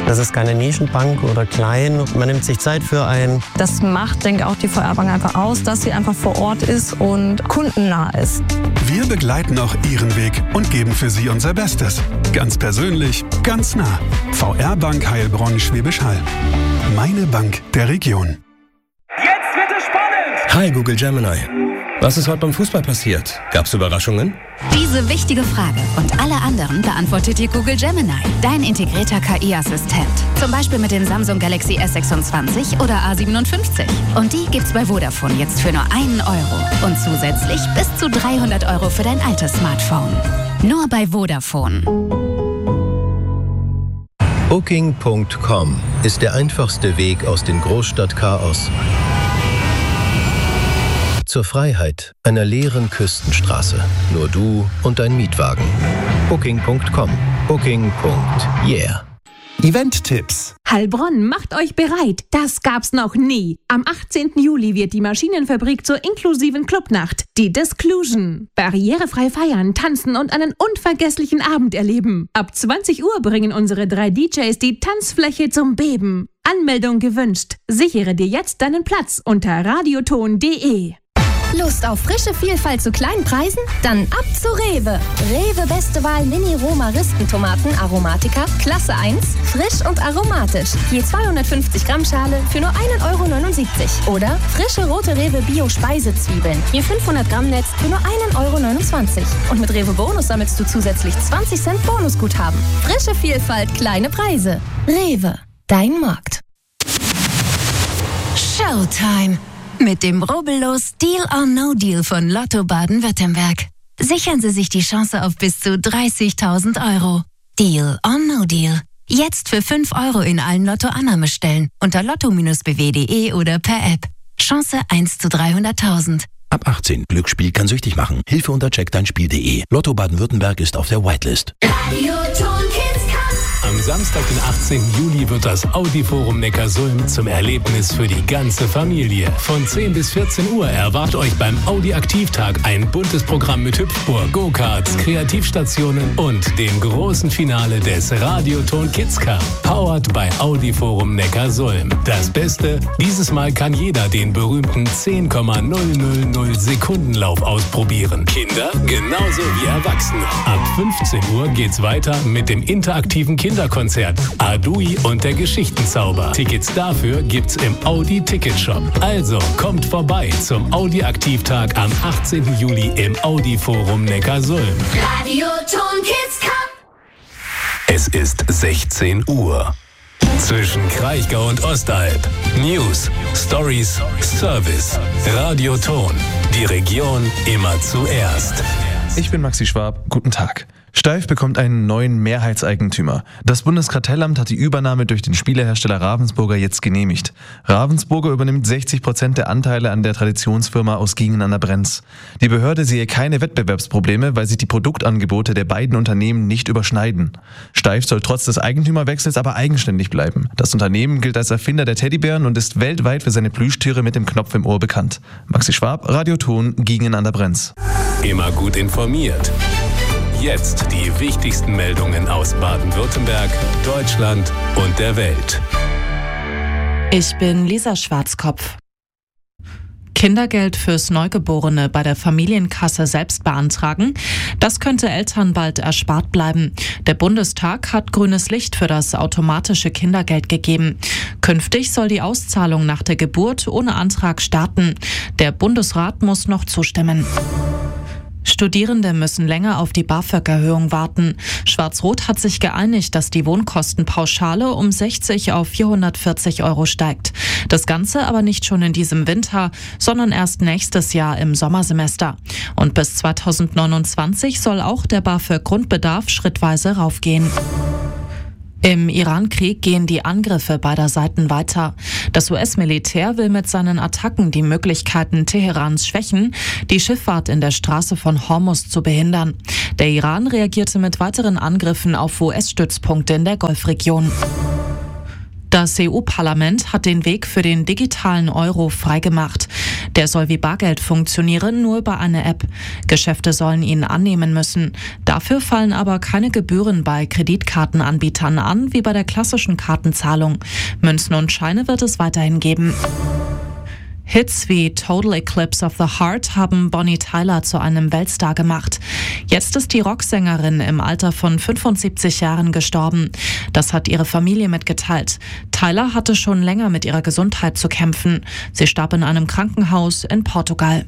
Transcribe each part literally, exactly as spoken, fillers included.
Das ist keine Nischenbank oder klein. Man nimmt sich Zeit für einen. Das macht, denke ich, auch die V R-Bank einfach aus, dass sie einfach vor Ort ist und kundennah ist. Wir begleiten auch Ihren Weg und geben für Sie unser Bestes. Ganz persönlich, ganz nah. V R-Bank Heilbronn-Schwäbisch Hall. Meine Bank der Region. Jetzt wird es spannend! Hi Google Gemini. Was ist heute beim Fußball passiert? Gab's Überraschungen? Diese wichtige Frage und alle anderen beantwortet dir Google Gemini, dein integrierter K I-Assistent. Zum Beispiel mit dem Samsung Galaxy S sechsundzwanzig oder A siebenundfünfzig. Und die gibt's bei Vodafone jetzt für nur einen Euro. Und zusätzlich bis zu dreihundert Euro für dein altes Smartphone. Nur bei Vodafone. Booking Punkt com ist der einfachste Weg aus dem Großstadtchaos zur Freiheit einer leeren Küstenstraße. Nur du und dein Mietwagen. Booking Punkt com. Booking. Yeah. Event-Tipps. Heilbronn, macht euch bereit. Das gab's noch nie. Am achtzehnten Juli wird die Maschinenfabrik zur inklusiven Clubnacht. Die Disclusion. Barrierefrei feiern, tanzen und einen unvergesslichen Abend erleben. Ab zwanzig Uhr bringen unsere drei D Js die Tanzfläche zum Beben. Anmeldung gewünscht. Sichere dir jetzt deinen Platz unter radioton punkt de. Lust auf frische Vielfalt zu kleinen Preisen? Dann ab zu Rewe. Rewe Beste Wahl Mini-Roma-Ristentomaten Aromatica, Klasse eins, frisch und aromatisch. Je zweihundertfünfzig Gramm Schale für nur ein Euro neunundsiebzig. Oder frische rote Rewe Bio-Speisezwiebeln, je fünfhundert Gramm Netz für nur ein Euro neunundzwanzig. Und mit Rewe Bonus sammelst du zusätzlich zwanzig Cent Bonusguthaben. Frische Vielfalt, kleine Preise. Rewe, dein Markt. Showtime! Mit dem rubbellos Deal or No Deal von Lotto Baden-Württemberg. Sichern Sie sich die Chance auf bis zu dreißigtausend Euro. Deal or No Deal. Jetzt für fünf Euro in allen Lotto-Annahmestellen unter lotto b w punkt de oder per App. Chance eins zu dreihunderttausend. Ab achtzehn. Glücksspiel kann süchtig machen. Hilfe unter check dein spiel punkt de. Lotto Baden-Württemberg ist auf der Whitelist. Am Samstag, den achtzehnten Juli, wird das Audi-Forum Neckarsulm zum Erlebnis für die ganze Familie. Von zehn bis vierzehn Uhr erwartet euch beim Audi-Aktivtag ein buntes Programm mit Hüpfburg, Go-Karts, Kreativstationen und dem großen Finale des Radioton Kids Cup. Powered bei Audi-Forum Neckarsulm. Das Beste, dieses Mal kann jeder den berühmten zehn Komma null null null Sekundenlauf ausprobieren. Kinder genauso wie Erwachsene. Ab fünfzehn Uhr geht's weiter mit dem interaktiven Kinderkonzert Adui und der Geschichtenzauber. Tickets dafür gibt's im Audi Ticketshop. Also kommt vorbei zum Audi Aktivtag am achtzehnten Juli im Audi Forum Neckarsulm. Radioton Kids Cup. Es ist sechzehn Uhr. Zwischen Kraichgau und Ostalb. News, Stories, Service. Radioton. Die Region immer zuerst. Ich bin Maxi Schwab. Guten Tag. Steiff bekommt einen neuen Mehrheitseigentümer. Das Bundeskartellamt hat die Übernahme durch den Spielehersteller Ravensburger jetzt genehmigt. Ravensburger übernimmt sechzig Prozent der Anteile an der Traditionsfirma aus Giengen an der Brenz. Die Behörde sehe keine Wettbewerbsprobleme, weil sich die Produktangebote der beiden Unternehmen nicht überschneiden. Steiff soll trotz des Eigentümerwechsels aber eigenständig bleiben. Das Unternehmen gilt als Erfinder der Teddybären und ist weltweit für seine Plüschtiere mit dem Knopf im Ohr bekannt. Maxi Schwab, Radioton, Giengen an der Brenz. Immer gut informiert. Jetzt die wichtigsten Meldungen aus Baden-Württemberg, Deutschland und der Welt. Ich bin Lisa Schwarzkopf. Kindergeld fürs Neugeborene bei der Familienkasse selbst beantragen? Das könnte Eltern bald erspart bleiben. Der Bundestag hat grünes Licht für das automatische Kindergeld gegeben. Künftig soll die Auszahlung nach der Geburt ohne Antrag starten. Der Bundesrat muss noch zustimmen. Studierende müssen länger auf die BAföG-Erhöhung warten. Schwarz-Rot hat sich geeinigt, dass die Wohnkostenpauschale um sechzig auf vierhundertvierzig Euro steigt. Das Ganze aber nicht schon in diesem Winter, sondern erst nächstes Jahr im Sommersemester. Und bis zweitausendneunundzwanzig soll auch der BAföG-Grundbedarf schrittweise raufgehen. Im Iran-Krieg gehen die Angriffe beider Seiten weiter. Das U S-Militär will mit seinen Attacken die Möglichkeiten Teherans schwächen, die Schifffahrt in der Straße von Hormuz zu behindern. Der Iran reagierte mit weiteren Angriffen auf U S-Stützpunkte in der Golfregion. Das E U-Parlament hat den Weg für den digitalen Euro freigemacht. Der soll wie Bargeld funktionieren, nur über eine App. Geschäfte sollen ihn annehmen müssen. Dafür fallen aber keine Gebühren bei Kreditkartenanbietern an, wie bei der klassischen Kartenzahlung. Münzen und Scheine wird es weiterhin geben. Hits wie Total Eclipse of the Heart haben Bonnie Tyler zu einem Weltstar gemacht. Jetzt ist die Rocksängerin im Alter von fünfundsiebzig Jahren gestorben. Das hat ihre Familie mitgeteilt. Tyler hatte schon länger mit ihrer Gesundheit zu kämpfen. Sie starb in einem Krankenhaus in Portugal.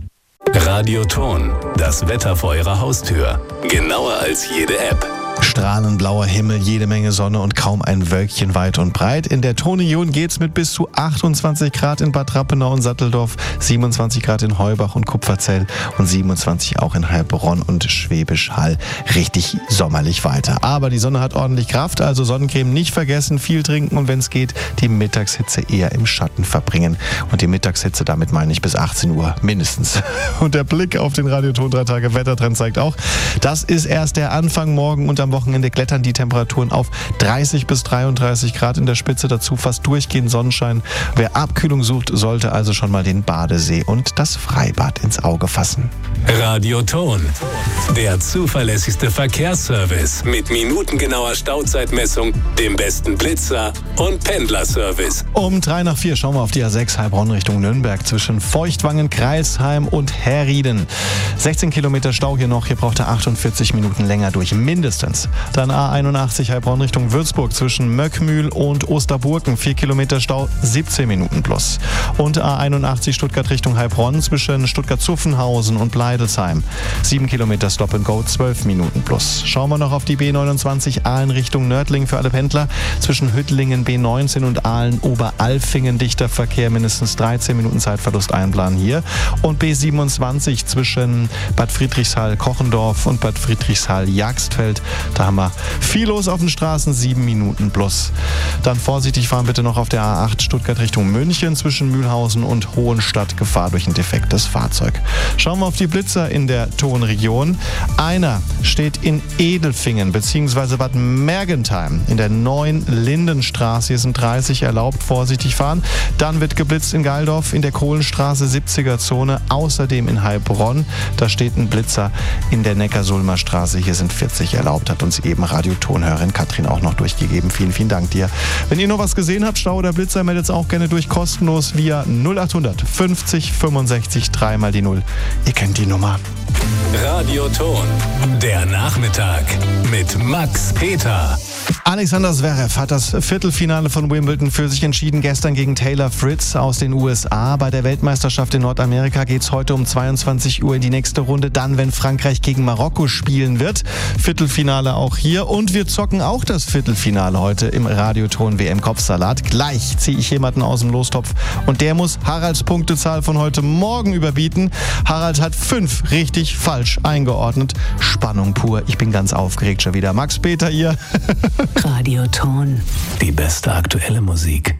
Radioton, das Wetter vor Ihrer Haustür. Genauer als jede App. Strahlend blauer Himmel, jede Menge Sonne und kaum ein Wölkchen weit und breit. In der Tonregion geht's mit bis zu achtundzwanzig Grad in Bad Rappenau und Satteldorf, siebenundzwanzig Grad in Heubach und Kupferzell und siebenundzwanzig auch in Heilbronn und Schwäbisch Hall. Richtig sommerlich weiter. Aber die Sonne hat ordentlich Kraft, also Sonnencreme nicht vergessen, viel trinken und wenn es geht, die Mittagshitze eher im Schatten verbringen. Und die Mittagshitze, damit meine ich bis achtzehn Uhr mindestens. Und der Blick auf den Radioton drei Tage Wettertrend zeigt auch, das ist erst der Anfang. Morgen und am Wochenende klettern die Temperaturen auf dreißig bis dreiunddreißig Grad in der Spitze, dazu fast durchgehend Sonnenschein. Wer Abkühlung sucht, sollte also schon mal den Badesee und das Freibad ins Auge fassen. Radioton, der zuverlässigste Verkehrsservice mit minutengenauer Stauzeitmessung, dem besten Blitzer und Pendlerservice. Um drei nach vier schauen wir auf die A sechs Heilbronn Richtung Nürnberg zwischen Feuchtwangen, Kreilsheim und Herrieden. sechzehn Kilometer Stau hier noch, hier braucht er achtundvierzig Minuten länger durch, mindestens. Dann A einundachtzig Heilbronn Richtung Würzburg zwischen Möckmühl und Osterburken, vier Kilometer Stau, siebzehn Minuten plus. Und A einundachtzig Stuttgart Richtung Heilbronn zwischen Stuttgart-Zuffenhausen und Bleidelsheim, sieben Kilometer Stop and Go, zwölf Minuten plus. Schauen wir noch auf die B neunundzwanzig Aalen Richtung Nördling für alle Pendler. Zwischen Hüttlingen B neunzehn und Aalen Oberalfingen dichter Verkehr, mindestens dreizehn Minuten Zeitverlust einplanen hier. Und B siebenundzwanzig zwischen Bad Friedrichshall-Kochendorf und Bad Friedrichshall-Jagstfeld. Da haben wir viel los auf den Straßen, sieben Minuten plus. Dann vorsichtig fahren bitte noch auf der A acht Stuttgart Richtung München zwischen Mühlhausen und Hohenstadt. Gefahr durch ein defektes Fahrzeug. Schauen wir auf die Blitzer in der Tonregion. Einer steht in Edelfingen bzw. Bad Mergentheim in der neuen Lindenstraße. Hier sind dreißig erlaubt, vorsichtig fahren. Dann wird geblitzt in Geildorf in der Kohlenstraße, siebziger Zone. Außerdem in Heilbronn, da steht ein Blitzer in der Neckarsulmer Straße. Hier sind vierzig erlaubt, hat uns eben Radiotonhörerin Katrin auch noch durchgegeben. Vielen, vielen Dank dir. Wenn ihr noch was gesehen habt, Stau oder Blitzer, meldet es auch gerne durch, kostenlos via null achthundert fünfzig fünfundsechzig drei mal die null. Ihr kennt die Nummer. Radioton, der Nachmittag mit Max Peter. Alexander Zverev hat das Viertelfinale von Wimbledon für sich entschieden, gestern gegen Taylor Fritz aus den U S A. Bei der Weltmeisterschaft in Nordamerika geht es heute um zweiundzwanzig Uhr in die nächste Runde, dann, wenn Frankreich gegen Marokko spielen wird. Viertelfinale auch hier und wir zocken auch das Viertelfinale heute im Radioton W M-Kopfsalat. Gleich ziehe ich jemanden aus dem Lostopf und der muss Haralds Punktezahl von heute Morgen überbieten. Harald hat fünf richtig falsch eingeordnet. Spannung pur. Ich bin ganz aufgeregt schon wieder. Max Peter hier. Radioton. Die beste aktuelle Musik.